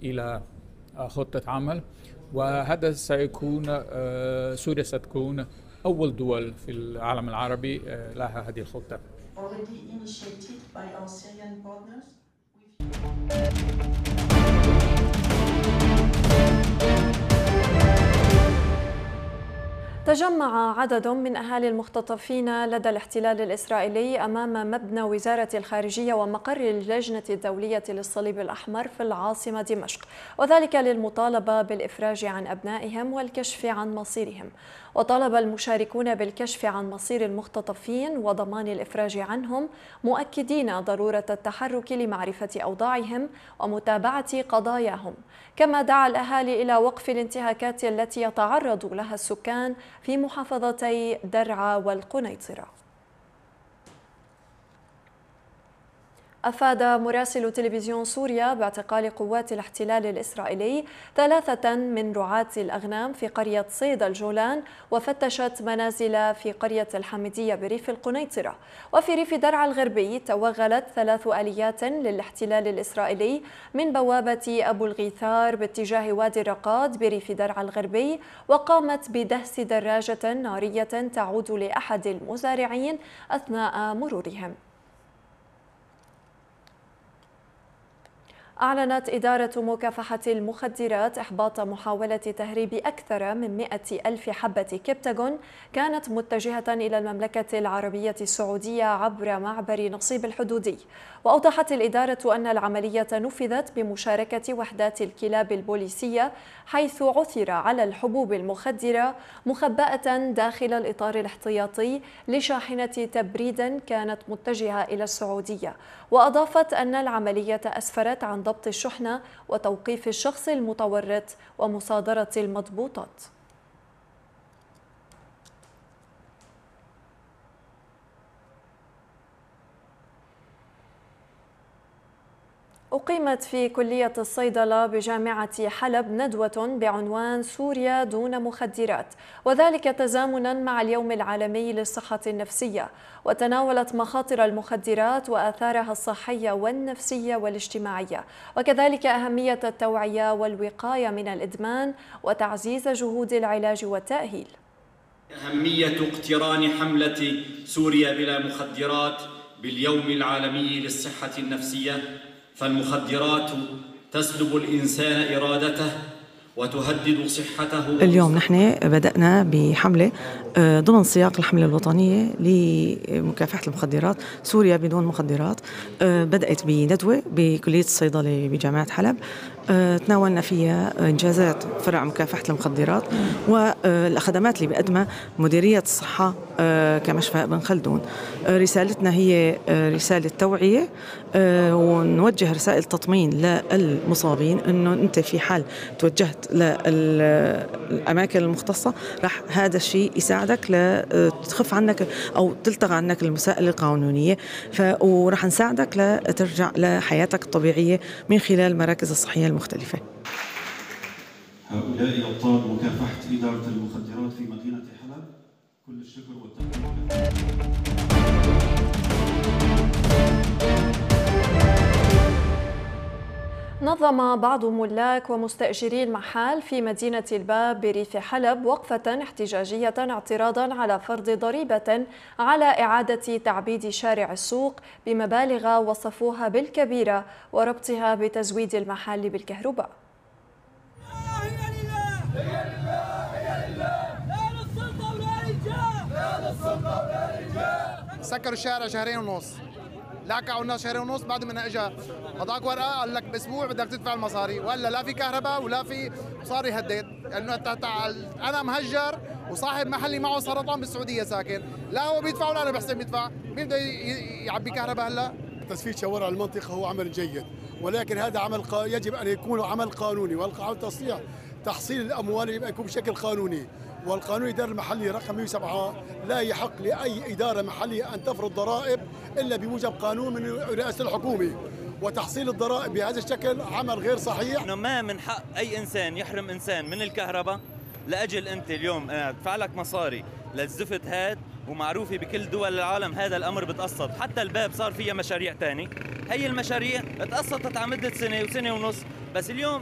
إلى خطة عمل، وهذا سيكون سوريا ستكون أول دول في العالم العربي لها هذه الخطة. تجمع عدد من أهالي المختطفين لدى الاحتلال الإسرائيلي أمام مبنى وزارة الخارجية ومقر اللجنة الدولية للصليب الأحمر في العاصمة دمشق، وذلك للمطالبة بالإفراج عن أبنائهم والكشف عن مصيرهم. وطالب المشاركون بالكشف عن مصير المختطفين وضمان الإفراج عنهم، مؤكدين ضرورة التحرك لمعرفة أوضاعهم ومتابعة قضاياهم. كما دعا الأهالي إلى وقف الانتهاكات التي يتعرض لها السكان في محافظتي درعا والقنيطرة. أفاد مراسل تلفزيون سوريا باعتقال قوات الاحتلال الإسرائيلي 3 من رعاة الأغنام في قرية صيد الجولان، وفتشت منازل في قرية الحميدية بريف القنيطرة. وفي ريف درعا الغربي توغلت 3 آليات للاحتلال الإسرائيلي من بوابة أبو الغيثار باتجاه وادي الرقاد بريف درعا الغربي، وقامت بدهس دراجة نارية تعود لأحد المزارعين أثناء مرورهم. أعلنت إدارة مكافحة المخدرات إحباط محاولة تهريب أكثر من 100,000 حبة كبتاغون كانت متجهة إلى المملكة العربية السعودية عبر معبر نصيب الحدودي. وأوضحت الإدارة أن العملية نفذت بمشاركة وحدات الكلاب البوليسية، حيث عثر على الحبوب المخدرة مخبأة داخل الإطار الاحتياطي لشاحنة تبريد كانت متجهة إلى السعودية. وأضافت أن العملية أسفرت عن ضبط الشحنة وتوقيف الشخص المتورط ومصادرة المضبوطات. أقيمت في كلية الصيدلة بجامعة حلب ندوة بعنوان سوريا دون مخدرات، وذلك تزامنا مع اليوم العالمي للصحة النفسية، وتناولت مخاطر المخدرات وآثارها الصحية والنفسية والاجتماعية، وكذلك أهمية التوعية والوقاية من الإدمان وتعزيز جهود العلاج والتأهيل. أهمية اقتران حملة سوريا بلا مخدرات باليوم العالمي للصحة النفسية، فالمخدرات تسلب الإنسان إرادته وتهدد صحته. اليوم نحن بدأنا بحملة ضمن سياق الحملة الوطنية لمكافحة المخدرات، سوريا بدون مخدرات. بدأت بندوة بكلية الصيدلة بجامعة حلب، تناولنا فيها إنجازات فرع مكافحة المخدرات والخدمات اللي بقدمها مديرية الصحة كمشفى ابن خلدون. رسالتنا هي رسالة توعية، ونوجه رسائل تطمين للمصابين إنه أنت في حال توجهت للأماكن المختصة رح هذا الشيء يساعدك لتخف عنك أو تلتغى عنك المساءلة القانونية، ورح نساعدك لترجع لحياتك الطبيعية من خلال المراكز الصحية المختلفة. هؤلاء أبطال مكافحة إدارة المخدرات في مدينة حلب، كل الشكر والتقدير. نظم بعض ملاك ومستأجري المحال في مدينة الباب بريف حلب وقفة احتجاجية اعتراضا على فرض ضريبة على إعادة تعبيد شارع السوق بمبالغ وصفوها بالكبيرة وربطها بتزويد المحال بالكهرباء. سكروا الشارع 2.5 شهر، لاكعوا الناس 2.5 شهر. بعد ما اجى هذاك ورقه قال لك باسبوع بدك تدفع المصاري، ولا لا في كهرباء ولا في مصاري. هديت لانه انا مهجر وصاحب محلي معه سرطان بالسعوديه ساكن، لا هو بيدفع ولا انا بحسن يدفع. مين بده يعبي كهرباء هلا؟ تسفيد شوارع المنطقه هو عمل جيد، ولكن هذا عمل يجب ان يكون عمل قانوني، والقانون تصليح تحصيل الاموال يكون بشكل قانوني. والقانون الإداري المحلي رقم 107 لا يحق لأي إدارة محلية أن تفرض ضرائب إلا بموجب قانون من رئاسة الحكومة، وتحصيل الضرائب بهذا الشكل عمل غير صحيح. إنه ما من حق أي إنسان يحرم إنسان من الكهرباء لأجل أنت اليوم أدفع لك مصاري للزفت هاد، ومعروفة بكل دول العالم هذا الأمر بتقسط. حتى الباب صار فيها مشاريع تاني، هي المشاريع تقسطت على مدة سنة وسنة ونص، بس اليوم